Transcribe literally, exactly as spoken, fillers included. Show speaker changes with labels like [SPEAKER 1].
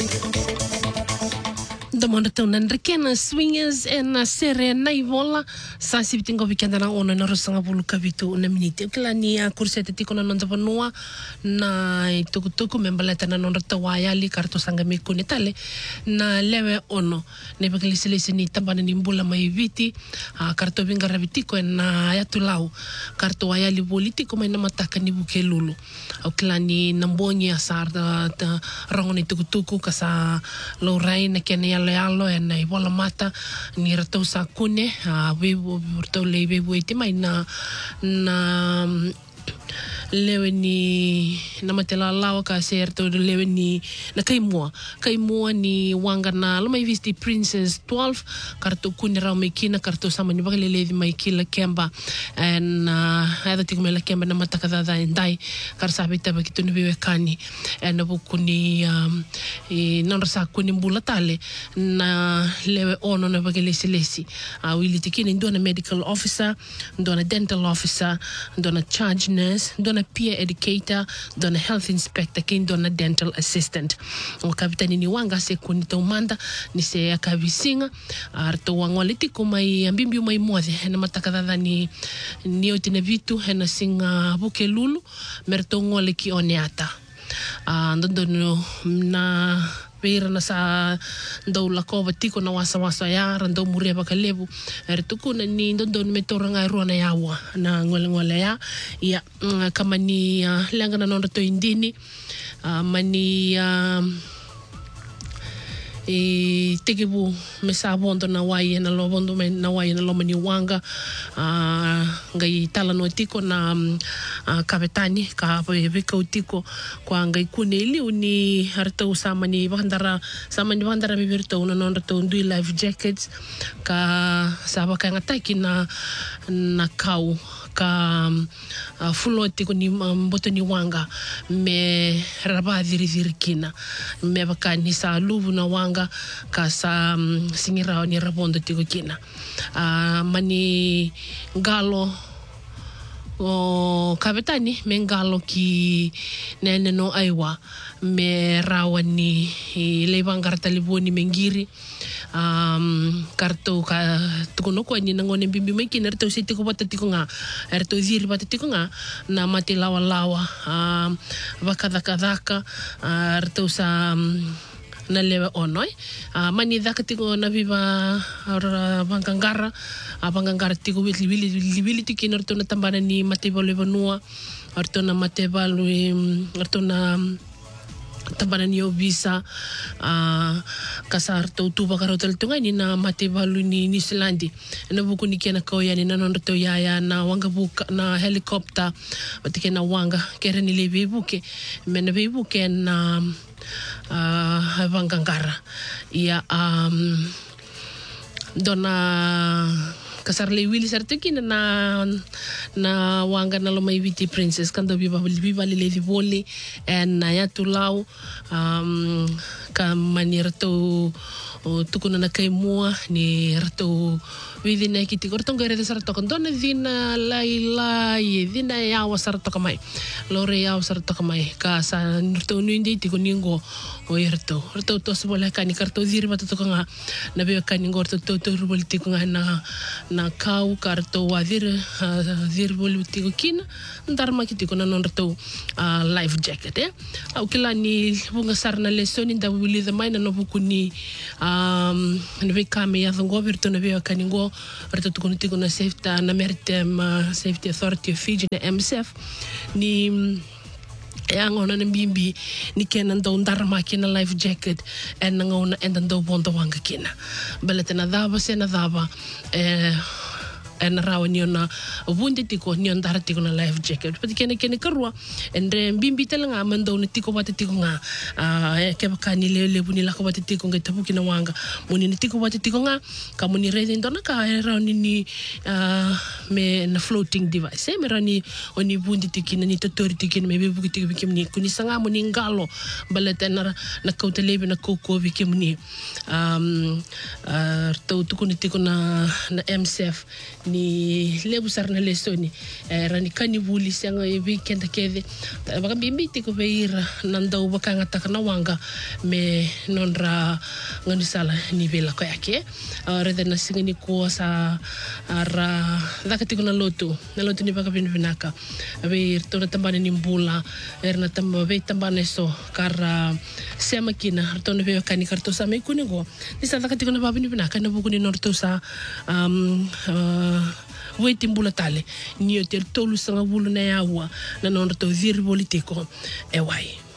[SPEAKER 1] Domanda tona ndrekena swingers na sere na ivola sa sibitingo vikenda na ona na rosanga buluka vitu na miniti kila ni kursete tiko na nonda vanua na tukutuku membaleta na nonda tawayali karto sanga mikuni tale na lewe ono ne bakilisilisi ni tambana ni mbula mai viti karto vinga ravitiko na yatulau karto wayali politiko mai na mataka ni buke lulu au kila ni nambonyi asar da rangoni tukutuku kasa laurai na kene yalo yalo e nei wala mata ni ratou sa kune a webu ratou lei webu e te mai na na lewe ni na matela lawa ka serto lewe ni na kaimua kaimua ni wanga na lo mai visti princess twelve karto kuni rau mai kina karto sama ni bakale levi mai kila kemba en ada tiku mela kemba na mataka da ndai kar sabe taba kitu ni biwe kani en bukuni um, e non rasa kuni mbula tale na lewe ono na bakale selesi a wili tikini ndona medical officer ndona dental officer ndona charge nurse ndona peer educator, dona health inspector, kin dona dental assistant. O kapitani ni wanga se kunito manda ni se akabisinga arto wangoliti ko mai ambimbi mai moze na matakadada ni ni otine vitu na singa buke lulu merto ngole ki oneata. Ah ndondo na Pera na sa ndau la kova tiko na wasa wasa ya rando muria bakalebu er tuku na ni ndondo me toranga ro na yawa na ngole ngole ya ya kama ni uh, lenga na nondo to indini uh, mani uh, e tegebu me sa bondo na wai na lo bondo me na wai na lo mani wanga uh, ngai tala no tiko na uh, kapetani ka veka utiko kwa ngai kuneli uni harto samani bandara samani bandara bibirto una non to ndui life jackets ka saba ka ngataki na na kau ka uh, fulo tiko ni mboto ni wanga me raba diri diri kina me baka ni sa luvu na wanga ka sa um, singira ni rabondo tiko kina uh, mani galo o kapitani me ngalo ki nene no aiwa me rawani lebangar taliboni mengiri um karto ka tukono ko ni ngone bimbi mai kiner to siti ko batati ko nga erto ziri batati ko nga na mati lawa lawa um bakada kadaka erto sa um, na lewe onoi uh, mani daka tiko na viva bangangara uh, bangangara tiko wili wili wili tiki norto na tambana ni mateba lewe nua orto na mateba lui orto na tambana ni obisa uh, kasar to tu bakaro tel tunga ni na mateba lui ni New Zealand na buku ni kena ko ya ni na norto yaya na wanga buka na helicopter batike na wanga kere ni lewe buke mena be buke na uh, Bangangara ia um, dona kasar le wili sartuki na na wanga na lo mai viti princess kando biba biba le le voli en na ya tulau um, ka manir to o tukuna na kay mua ni rato vidina kiti kortong gere sarto kondone dina lai lai dina ya wasarto kamai lore ya wasarto kamai ka sa nurto nuindi tiko ningo o yerto rato to sebole kani karto dir batu to nga na be kani ngorto to to politiko nga na na kau karto wadir dir politiko kin ndar makiti ko na non rato uh, life jacket eh au kila ni bunga sarna lesoni nda wili the mine no bukuni um nbe kame ya ngo virtu nbe kani ngo rato to konti na safety na maritime uh, safety authority of Fiji na M S F ni yang ona na bimbi ni kenan do ndar makina life jacket en ngona en do bondo wanga kina beletena daba sena daba eh en rawani ona wundi tiko ni ondar tiko na life jacket pati kene kene karwa endre bimbi telanga mando ni tiko wate tiko nga uh, ke bakani le le buni la ko wate tiko nga tabuki na wanga muni ni tiko wate tiko nga kamuni rezi ndona ka rawani ni uh, me na floating device eh, me rani oni bundi tiki na ni totori tiki me be buki tiki ni kuni sanga muni ngalo baleta na na kautelebe na koko biki muni um uh, to to kuni tiko na na M S F ni lebu sarna lesoni rani kani buli sanga e weekend kede baka bimbiti ko beira nandau baka ngata kana wanga me nonra ngani sala ni vela ko yake ora dena singini ko sa ara dakati ko na lotu na lotu ni baka binvinaka be tona tambane ni mbula erna tamba be tambane so kara sema kina tona be kani karto sa me kunigo ni sa dakati ko na babini binaka na buku ni norto sa um uh, waiting bula tale ni o ter tolu sanga bulu na yawa na norto vir politiko e wai